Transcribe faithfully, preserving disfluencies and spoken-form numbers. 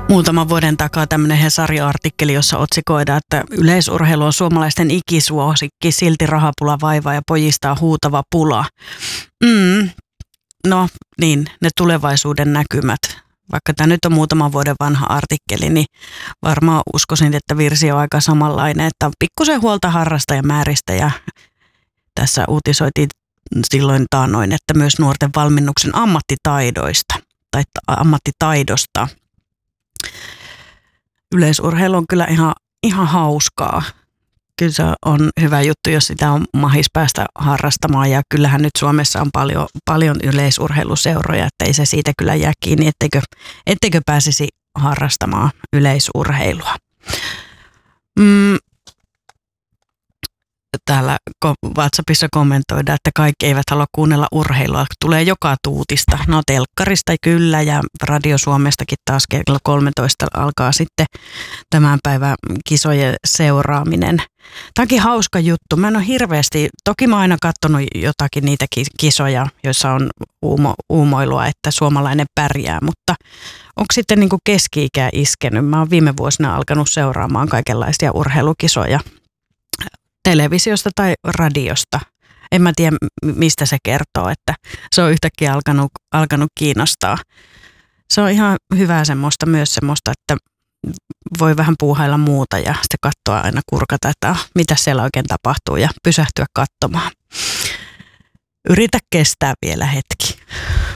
Muutaman vuoden takaa tämmöinen Hesari-artikkeli, jossa otsikoidaan, että yleisurheilu on suomalaisten ikisuosikki, silti rahapula vaivaa ja pojista on huutava pula. Mm. No niin, ne tulevaisuuden näkymät. Vaikka tämä nyt on muutaman vuoden vanha artikkeli, niin varmaan uskoisin, että virsi on aika samanlainen, että on pikkusen huolta harrastajamääristä ja tässä uutisoitiin silloin taannoin, että myös nuorten valmennuksen ammattitaidoista tai ammattitaidosta. Yleisurheilu on kyllä ihan, ihan hauskaa. Kyllä se on hyvä juttu, jos sitä on mahis päästä harrastamaan ja kyllähän nyt Suomessa on paljon, paljon yleisurheiluseuroja, että ei se siitä kyllä jää kiinni, etteikö, etteikö pääsisi harrastamaan yleisurheilua. Mm. Täällä WhatsAppissa kommentoidaan, että kaikki eivät halua kuunnella urheilua. Tulee joka tuutista. No telkkarista kyllä ja Radio Suomestakin taas kello kolmetoista alkaa sitten tämän päivän kisojen seuraaminen. Tämä onkin hauska juttu. Mä en ole hirveästi, toki mä oon aina katsonut jotakin niitä kisoja, joissa on uumo, uumoilua, että suomalainen pärjää, mutta onko sitten niin kuin keski-ikä iskenyt? Mä oon viime vuosina alkanut seuraamaan kaikenlaisia urheilukisoja televisiosta tai radiosta. En mä tiedä, mistä se kertoo, että se on yhtäkkiä alkanut, alkanut kiinnostaa. Se on ihan hyvää semmoista, myös semmoista, että voi vähän puuhailla muuta ja sitten katsoa aina kurkata, että ah, mitä siellä oikein tapahtuu ja pysähtyä katsomaan. Yritä kestää vielä hetki.